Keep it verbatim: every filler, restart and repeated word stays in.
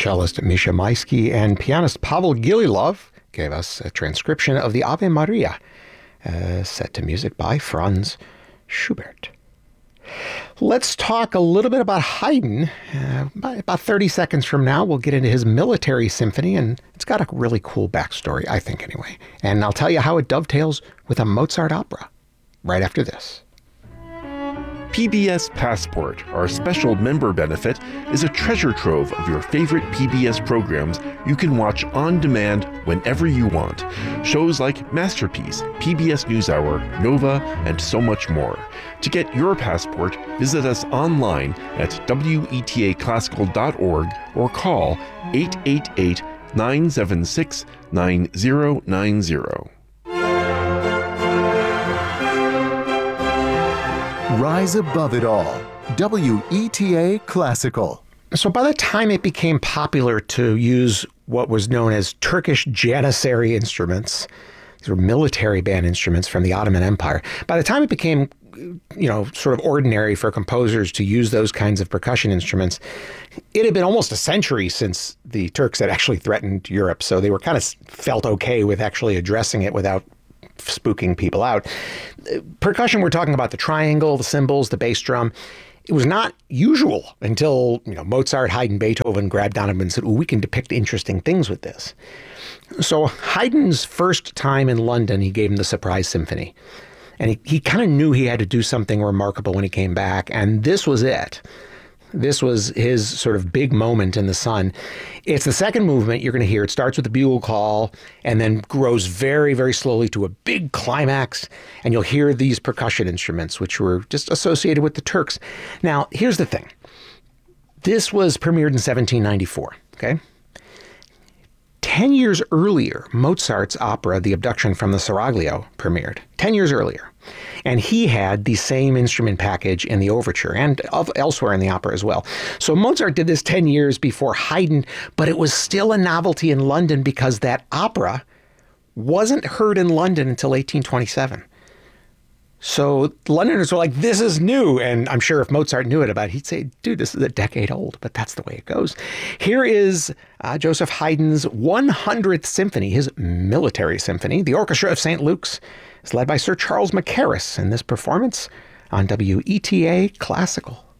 cellist Misha Maisky and pianist Pavel Gililov gave us a transcription of the Ave Maria, uh, set to music by Franz Schubert. Let's talk a little bit about Haydn. Uh, about thirty seconds from now, we'll get into his military symphony, and it's got a really cool backstory, I think anyway. And I'll tell you how it dovetails with a Mozart opera right after this. P B S Passport, our special member benefit, is a treasure trove of your favorite P B S programs you can watch on demand whenever you want. Shows like Masterpiece, P B S NewsHour, Nova, and so much more. To get your passport, visit us online at W E T A classical dot org or call eight eight eight, nine seven six, nine zero nine zero. Rise above it all. W E T A Classical. So by the time it became popular to use what was known as Turkish Janissary instruments, these were military band instruments from the Ottoman Empire, by the time it became, you know, sort of ordinary for composers to use those kinds of percussion instruments, it had been almost a century since the Turks had actually threatened Europe. So they were kind of felt okay with actually addressing it without spooking people out. Percussion, we're talking about the triangle, the cymbals, the bass drum. It was not usual until, you know, Mozart, Haydn, Beethoven grabbed on it and said, "Oh, we can depict interesting things with this." So Haydn's first time in London, he gave him the Surprise Symphony. And he, he kind of knew he had to do something remarkable when he came back. And this was it. This was his sort of big moment in the sun. It's the second movement you're going to hear. It starts with the bugle call and then grows very, very slowly to a big climax. And you'll hear these percussion instruments, which were just associated with the Turks. Now, here's the thing. This was premiered in seventeen ninety-four, okay? Ten years earlier, Mozart's opera, The Abduction from the Seraglio, premiered. Ten years earlier. And he had the same instrument package in the overture and of elsewhere in the opera as well. So Mozart did this ten years before Haydn, but it was still a novelty in London because that opera wasn't heard in London until eighteen twenty-seven. So Londoners were like, this is new. And I'm sure if Mozart knew it about it, he'd say, dude, this is a decade old. But that's the way it goes. Here is uh, Joseph Haydn's one hundredth Symphony, his military symphony. The Orchestra of Saint Luke's is led by Sir Charles Mackerras in this performance on W E T A Classical.